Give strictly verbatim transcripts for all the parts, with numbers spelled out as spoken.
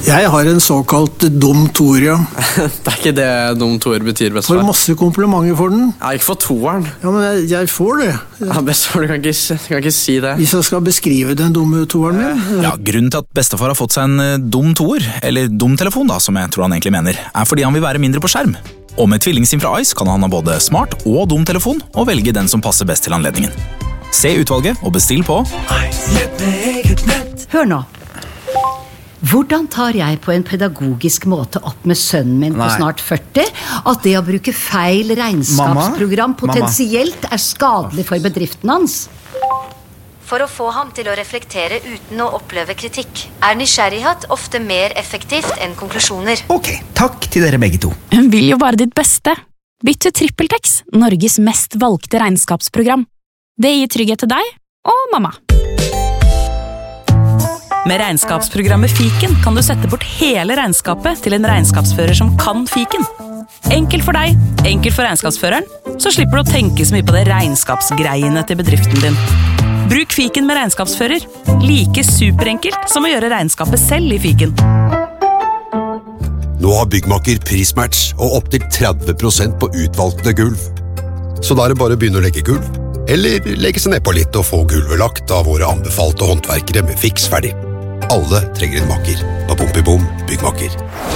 Jeg har en såkalt dum toer, ja. Det er ikke det dum toer betyr, bestefar. Får masse komplimenter for den. Ja, ikke for toeren. Ja, men jeg, jeg får det. Ja, bestefar, du kan ikke, du kan ikke si det. Hvis jeg skal beskrive den dumme toeren min. Ja, grunnen til at bestefar har fått seg en dum toer, eller dum telefon da, som jeg tror han egentlig mener, er fordi han vil være mindre på skjerm. Og med tvillingsim fra Ice kan han ha både smart og dum telefon, og velge den som passer best til anledningen. Se utvalget og bestill på Hør nå. Hvordan tar jeg på en pedagogisk måte opp med sønnen min på Nei. snart førti at det å bruke feil regnskapsprogram Mamma? potensielt er skadelig for bedriften hans? For å få ham til å reflektere uten å oppleve kritikk, er nysgjerrighet ofte mer effektivt enn konklusjoner. Ok, takk til dere begge to. Hun vil jo bare ditt beste. Bytt til TrippelTex, Norges mest valgte regnskapsprogram. Det gir trygghet til deg og mamma. Med regnskapsprogrammet Fiken kan du sette bort hele regnskapet til en regnskapsfører som kan Fiken. Enkelt for deg, enkelt for regnskapsføreren, så slipper du å tenke så mye på det regnskapsgreiene til bedriften din. Bruk Fiken med regnskapsfører. Like superenkelt som å gjøre regnskapet selv i Fiken. Nå har Byggmakker prismatch og opp til tretti prosent på utvalgte gulv. Så da er det bare å begynne å legge gulv, eller legge seg ned på litt og få gulvet lagt av våre anbefalte håndverkere med fiks ferdig. Alle trenger en makker på Bompibom Byggmakker.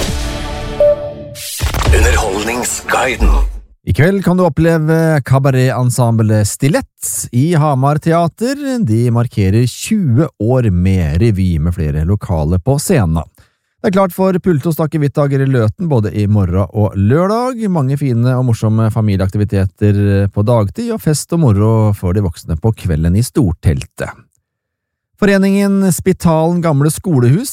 Underholdningsguiden. I kveld kan du oppleve kabaret-ensemblet Stilett i Hamar Teater. De markerer tjue år med revy med flere lokale på scenen. Det er klart for Pulte og Stakkevittdager i Løten både i morgen og lørdag. Mange fine og morsomme familieaktiviteter på dagtid, og fest og moro for de voksne på kvelden i Storteltet. Foreningen Spitalen Gamle Skolehus